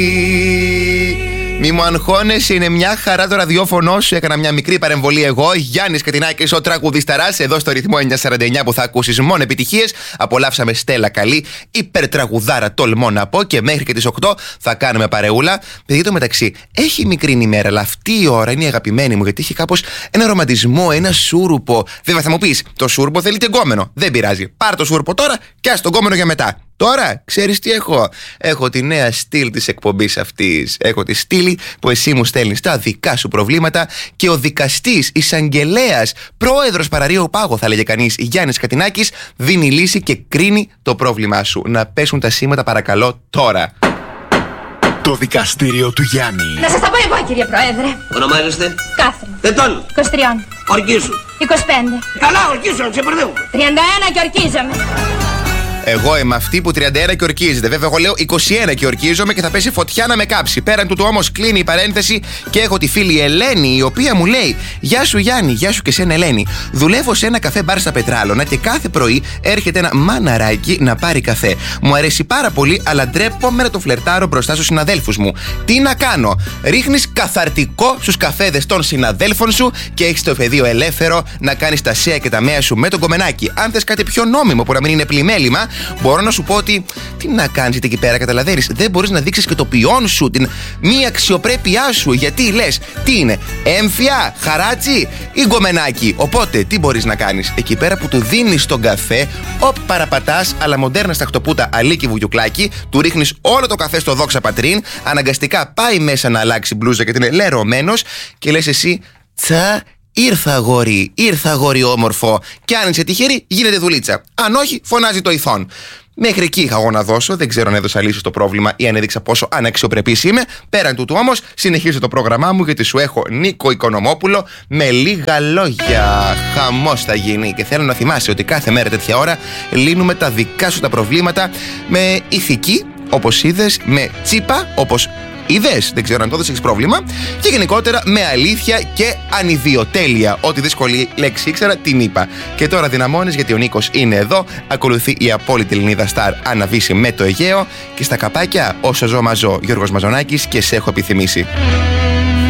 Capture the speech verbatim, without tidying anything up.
Μη μου αγχώνεσαι, είναι μια χαρά το ραδιόφωνο σου. Έκανα μια μικρή παρεμβολή εγώ, Γιάννης Κατινάκης, ο τραγουδισταράς, εδώ στο ρυθμό εννιακόσια σαράντα εννιά που θα ακούσεις μόνο επιτυχίες. Απολαύσαμε Στέλλα Καλή, υπερτραγουδάρα, τολμώ να πω, και μέχρι και τις οκτώ θα κάνουμε παρεούλα. Παιδί, το μεταξύ, έχει μικρή ημέρα, αλλά αυτή η ώρα είναι η αγαπημένη μου, γιατί έχει κάπως ένα ρομαντισμό, ένα σούρουπο. Βέβαια θα μου πεις, το σούρουπο θέλει και γκόμενο. Δεν πειράζει. Πάρ' το σούρουπο τώρα και ας τον γκόμενο για μετά. Τώρα, ξέρεις τι έχω? Έχω τη νέα στήλη της εκπομπής αυτής. Έχω τη στήλη που εσύ μου στέλνεις τα δικά σου προβλήματα και ο δικαστής, εισαγγελέας, πρόεδρος Παραρίου Πάγο, θα λέγε κανείς, Γιάννης Κατινάκης, δίνει λύση και κρίνει το πρόβλημά σου. Να πέσουν τα σήματα, παρακαλώ, τώρα. Το δικαστήριο του Γιάννη. Να σας τα πω εγώ, κύριε Πρόεδρε. Ονομάζεστε? Κάθριν. Ετών. είκοσι τρία. Ορκίσου. είκοσι πέντε. Καλά, ορκίσου, να ξεπερδεύουμε. τριάντα ένα και ορκίζομαι. Εγώ είμαι αυτή που τριάντα ένα και ορκίζεται. Βέβαια, εγώ λέω είκοσι ένα και ορκίζομαι και θα πέσει φωτιά να με κάψει. Πέραν τούτου όμως κλείνει η παρένθεση και έχω τη φίλη Ελένη, η οποία μου λέει: Γεια σου Γιάννη, γεια σου και σένα Ελένη. Δουλεύω σε ένα καφέ μπαρ στα Πετράλωνα και κάθε πρωί έρχεται ένα μαναράκι να πάρει καφέ. Μου αρέσει πάρα πολύ, αλλά ντρέπομαι να το φλερτάρω μπροστά στους συναδέλφους μου. Τι να κάνω? Ρίχνεις καθαρτικό στους καφέδες των συναδέλφων σου και έχεις το πεδίο ελεύθερο να κάνεις τα σέα και τα μέα σου με τον κομμενάκι. Αν θες κάτι πιο νόμιμο που να μην είναι πλημέλημα, μπορώ να σου πω ότι τι να κάνεις εκεί πέρα, καταλαβαίνεις. Δεν μπορείς να δείξεις και το ποιόν σου, την μη αξιοπρέπειά σου. Γιατί λες, τι είναι, έμφυα, χαράτσι ή γκομενάκι? Οπότε τι μπορείς να κάνεις? Εκεί πέρα που του δίνεις τον καφέ, οπ, παραπατάς, αλλά μοντέρνα στα χτωπούτα αλίκι βουγιουκλάκι, του ρίχνεις όλο το καφέ στο δόξα πατρίν, αναγκαστικά πάει μέσα να αλλάξει μπλούζα γιατί είναι λερωμένος και λες εσύ, τσα. Ήρθα αγόρι, ήρθα αγόρι όμορφο. Και αν είσαι τυχερή, γίνεται δουλίτσα. Αν όχι, φωνάζει το ηθόν. Μέχρι εκεί είχα εγώ να δώσω. Δεν ξέρω αν έδωσα λύση στο πρόβλημα ή αν έδειξα πόσο αναξιοπρεπής είμαι. Πέραν τούτου όμως, συνεχίζω το πρόγραμμά μου γιατί σου έχω Νίκο Οικονομόπουλο με λίγα λόγια. Χαμός θα γίνει. Και θέλω να θυμάσαι ότι κάθε μέρα τέτοια ώρα λύνουμε τα δικά σου τα προβλήματα με ηθική, όπως είδες, με τσίπα, όπως είδες, δεν ξέρω αν τότε έχεις πρόβλημα, και γενικότερα με αλήθεια και ανιδιοτέλεια. Ό,τι δύσκολη λέξη ήξερα, την είπα. Και τώρα δυναμώνεις γιατί ο Νίκος είναι εδώ. Ακολουθεί η απόλυτη Ελληνίδα Σταρ Άννα Βύση με το Αιγαίο. Και στα καπάκια, όσο ζω μαζώ, Γιώργος Μαζονάκης και σε έχω επιθυμήσει.